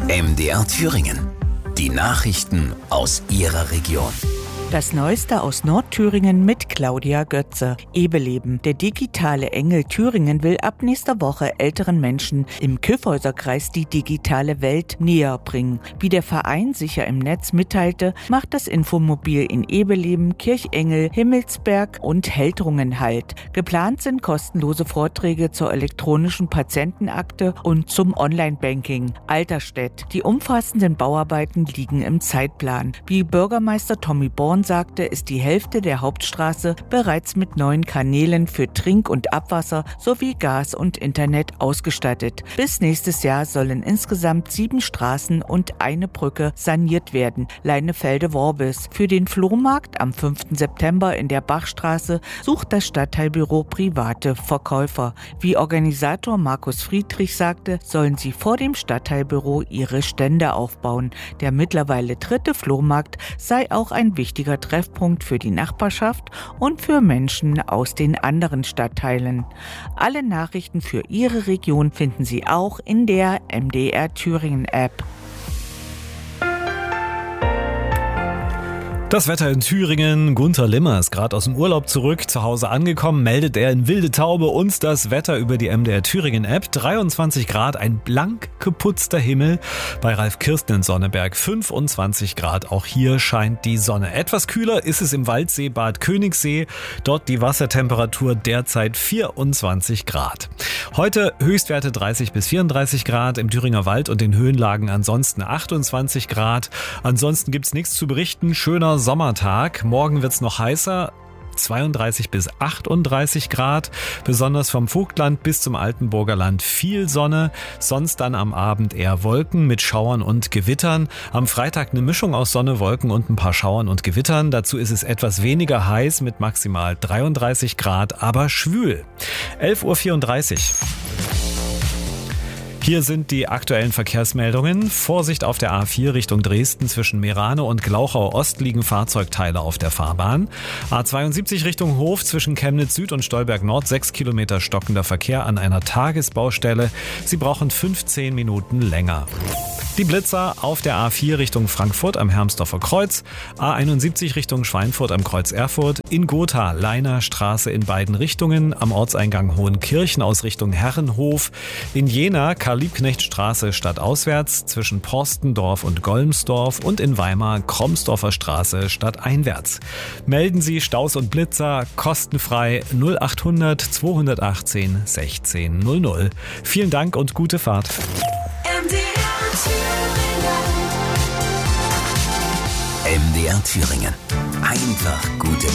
MDR Thüringen. Die Nachrichten aus Ihrer Region. Das Neueste aus Nordthüringen mit Claudia Götze. Ebeleben. Der digitale Engel Thüringen will ab nächster Woche älteren Menschen im Kyffhäuserkreis die digitale Welt näher bringen. Wie der Verein sicher im Netz mitteilte, macht das Infomobil in Ebeleben, Kirchengel, Himmelsberg und Heldrungen Halt. Geplant sind kostenlose Vorträge zur elektronischen Patientenakte und zum Online-Banking. Alterstedt. Die umfassenden Bauarbeiten liegen im Zeitplan. Wie Bürgermeister Tommy Born sagte, ist die Hälfte der Hauptstraße bereits mit neuen Kanälen für Trink- und Abwasser sowie Gas und Internet ausgestattet. Bis nächstes Jahr sollen insgesamt 7 Straßen und eine Brücke saniert werden. Leinefelde-Worbis. Für den Flohmarkt am 5. September in der Bachstraße sucht das Stadtteilbüro private Verkäufer. Wie Organisator Markus Friedrich sagte, sollen sie vor dem Stadtteilbüro ihre Stände aufbauen. Der mittlerweile 3. Flohmarkt sei auch ein wichtiger Treffpunkt für die Nachbarschaft und für Menschen aus den anderen Stadtteilen. Alle Nachrichten für Ihre Region finden Sie auch in der MDR Thüringen App. Das Wetter in Thüringen. Gunther Limmer ist gerade aus dem Urlaub zurück. Zu Hause angekommen, meldet er in wilde Taube uns das Wetter über die MDR Thüringen App. 23 Grad, ein blank geputzter Himmel. Bei Ralf Kirsten in Sonneberg 25 Grad. Auch hier scheint die Sonne. Etwas kühler ist es im Waldsee Bad Königssee. Dort die Wassertemperatur derzeit 24 Grad. Heute Höchstwerte 30 bis 34 Grad. Im Thüringer Wald und den Höhenlagen ansonsten 28 Grad. Ansonsten gibt's nichts zu berichten. Schöner Sommertag. Morgen wird's noch heißer. 32 bis 38 Grad. Besonders vom Vogtland bis zum Altenburger Land viel Sonne. Sonst dann am Abend eher Wolken mit Schauern und Gewittern. Am Freitag eine Mischung aus Sonne, Wolken und ein paar Schauern und Gewittern. Dazu ist es etwas weniger heiß mit maximal 33 Grad, aber schwül. 11.34 Uhr. Hier sind die aktuellen Verkehrsmeldungen. Vorsicht auf der A4 Richtung Dresden zwischen Meerane und Glauchau Ost liegen Fahrzeugteile auf der Fahrbahn. A72 Richtung Hof zwischen Chemnitz Süd und Stolberg Nord 6 Kilometer stockender Verkehr an einer Tagesbaustelle. Sie brauchen 15 Minuten länger. Die Blitzer auf der A4 Richtung Frankfurt am Hermsdorfer Kreuz, A71 Richtung Schweinfurt am Kreuz Erfurt, in Gotha Leiner Straße in beiden Richtungen, am Ortseingang Hohenkirchen aus Richtung Herrenhof, in Jena Karl-Liebknecht-Straße stadtauswärts zwischen Porstendorf und Golmsdorf und in Weimar Kromsdorfer Straße stadteinwärts. Melden Sie Staus und Blitzer kostenfrei 0800 218 1600. Vielen Dank und gute Fahrt. MDR Thüringen. Einfach gute